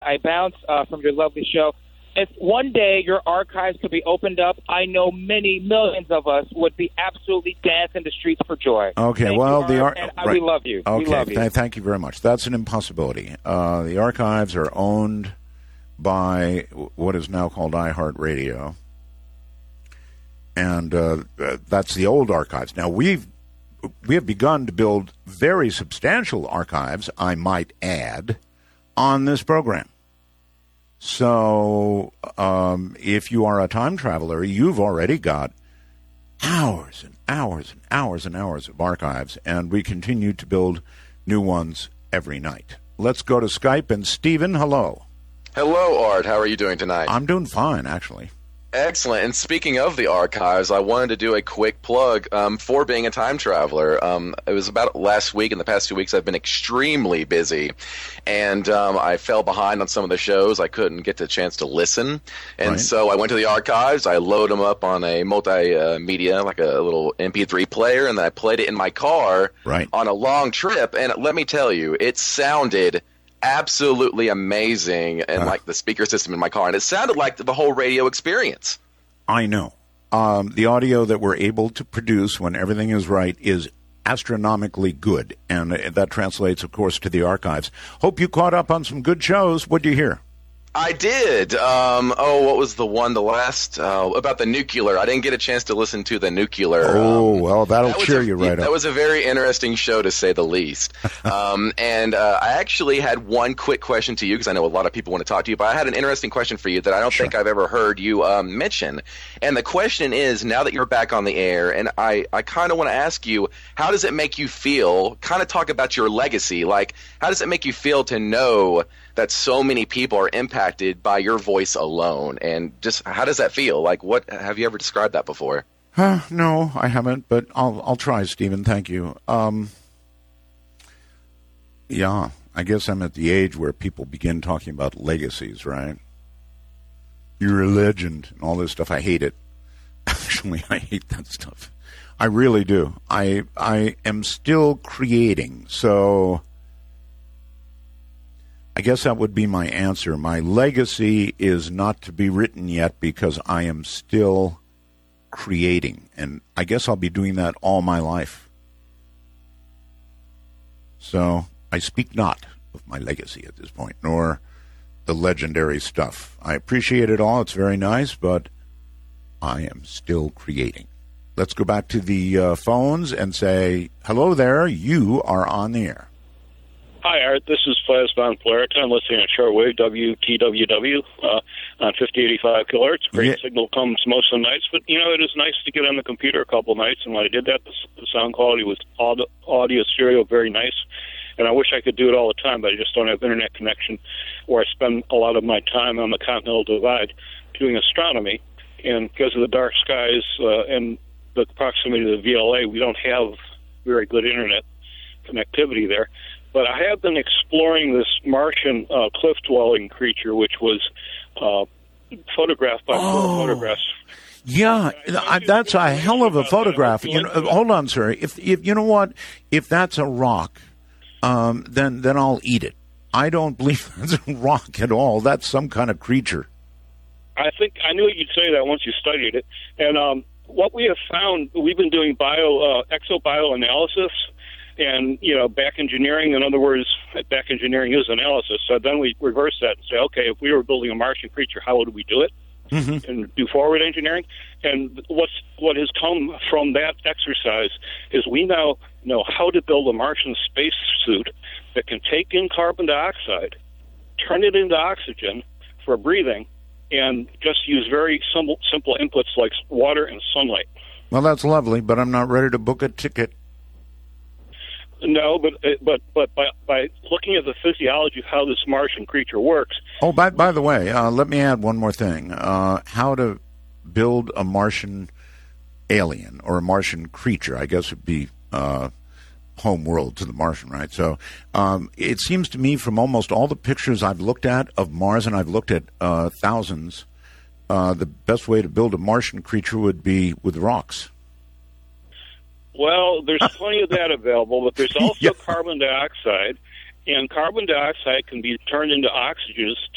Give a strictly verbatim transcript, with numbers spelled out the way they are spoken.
I bounce uh, from your lovely show. If one day your archives could be opened up, I know many millions of us would be absolutely dancing the streets for joy. Okay, Thank well, you, the Art, ar- and, uh, right. we love you. Okay, we love you. Th- thank you very much. That's an impossibility. Uh, the archives are owned by what is now called iHeartRadio, and uh, that's the old archives. Now we've we have begun to build very substantial archives, I might add, on this program. So um, if you are a time traveler, you've already got hours and hours and hours and hours of archives, and we continue to build new ones every night. Let's go to Skype, and Stephen, hello. Hello, Art. How are you doing tonight? I'm doing fine, actually. Excellent. And speaking of the archives, I wanted to do a quick plug um, for being a time traveler. Um, it was about last week. In the past two weeks, I've been extremely busy, and um, I fell behind on some of the shows. I couldn't get the chance to listen, and Right. so I went to the archives. I loaded them up on a multimedia, like a little M P three player, and then I played it in my car Right. on a long trip. And let me tell you, it sounded absolutely amazing, and Uh. like the speaker system in my car, and it sounded like the whole radio experience. I know. Um, the audio that we're able to produce when everything is right is astronomically good, and that translates, of course, to the archives. Hope you caught up on some good shows. What did you hear? I did. Um, oh, what was the one, the last, uh, about the nuclear? I didn't get a chance to listen to the nuclear. Oh, um, well, that'll that was cheer a- you right That up. was a very interesting show, to say the least. um, and uh, I actually had one quick question to you, because I know a lot of people want to talk to you, but I had an interesting question for you that I don't Sure. think I've ever heard you um, mention. And the question is, now that you're back on the air, and I, I kind of want to ask you, how does it make you feel, kind of talk about your legacy, like, how does it make you feel to know that so many people are impacted by your voice alone, and just how does that feel? Like, what have you ever described that before? Uh, no, I haven't, but I'll I'll try, Stephen. Thank you. Um, yeah, I guess I'm at the age where people begin talking about legacies, right? You're a legend and all this stuff. I hate it. Actually, I hate that stuff. I really do. I I am still creating, so I guess that would be my answer. My legacy is not to be written yet because I am still creating, and I guess I'll be doing that all my life. So I speak not of my legacy at this point, nor the legendary stuff. I appreciate it all. It's very nice, but I am still creating. Let's go back to the uh, phones and say, hello there, you are on the air. Hi, Art. This is Flas von Flaret. I'm listening on shortwave, W T W W, uh, on fifty eighty-five kilohertz. Great Yeah. signal comes most of the nights, but, you know, it is nice to get on the computer a couple of nights, and when I did that, the, the sound quality was audio, audio stereo, very nice. And I wish I could do it all the time, but I just don't have internet connection, where I spend a lot of my time on the Continental Divide doing astronomy. And because of the dark skies uh, and the proximity to the V L A, we don't have very good internet connectivity there. But I have been exploring this Martian uh, cliff-dwelling creature, which was uh, photographed by Oh. four photographs. Yeah, I, that's a hell of a photograph. You know, hold on, sir. If, if you know what, if that's a rock, um, then then I'll eat it. I don't believe that's a rock at all. That's some kind of creature. I think I knew you'd say that once you studied it. And um, what we have found, we've been doing bio uh, exobioanalysis and, you know, back engineering. In other words, back engineering is analysis. So then we reverse that and say, okay, if we were building a Martian creature, how would we do it? Mm-hmm. And do forward engineering. And what's what has come from that exercise is we now know how to build a Martian spacesuit that can take in carbon dioxide, turn it into oxygen for breathing, and just use very simple, simple inputs like water and sunlight. Well, that's lovely, but I'm not ready to book a ticket. No, but but but by by looking at the physiology of how this Martian creature works. Oh, by by the way, uh, let me add one more thing. Uh, how to build a Martian alien or a Martian creature, I guess would be uh, home world to the Martian, right? So um, it seems to me from almost all the pictures I've looked at of Mars, and I've looked at uh, thousands, uh, the best way to build a Martian creature would be with rocks. Well, there's plenty of that available, but there's also Yeah. carbon dioxide, and carbon dioxide can be turned into oxygen